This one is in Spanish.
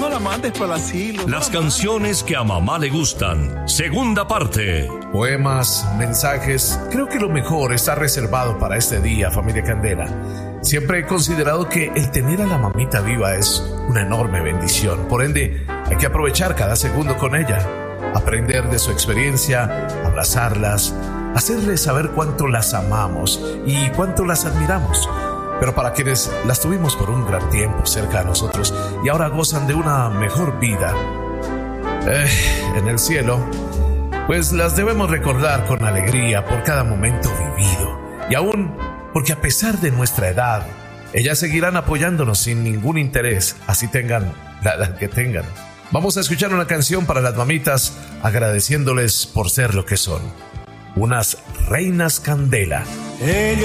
no la mandes para el asilo. Las canciones que a mamá le gustan. Segunda parte. Poemas, mensajes. Creo que lo mejor está reservado para este día, familia Candela. Siempre he considerado que el tener a la mamita viva es una enorme bendición. Por ende, hay que aprovechar cada segundo con ella. Aprender de su experiencia, abrazarlas, hacerles saber cuánto las amamos y cuánto las admiramos. Pero para quienes las tuvimos por un gran tiempo cerca de nosotros y ahora gozan de una mejor vida en el cielo, pues las debemos recordar con alegría por cada momento vivido. Y aún porque a pesar de nuestra edad, ellas seguirán apoyándonos sin ningún interés, así tengan la edad que tengan. Vamos a escuchar una canción para las mamitas, agradeciéndoles por ser lo que son, unas reinas Candela.